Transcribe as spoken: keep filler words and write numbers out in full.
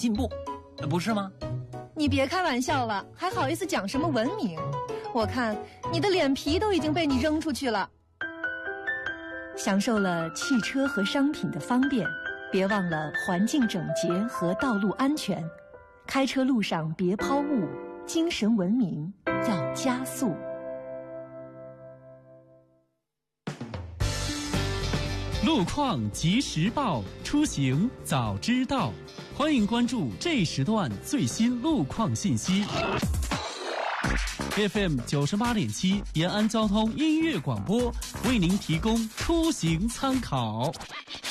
进步，不是吗？ 你别开玩笑了，还好意思讲什么文明？我看你的脸皮都已经被你扔出去了。享受了汽车和商品的方便，别忘了环境整洁和道路安全。开车路上别抛物，精神文明要加速。 路况及时报，出行早知道。欢迎关注这时段最新路况信息。F M 九十八点七延安交通音乐广播为您提供出行参考。